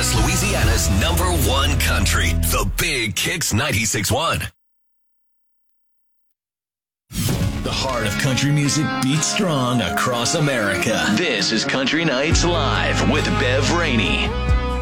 Northwest Louisiana's #1 country, the Big Kicks 96.1. The heart of country music beats strong across America. This is Country Nights Live with Bev Rainey.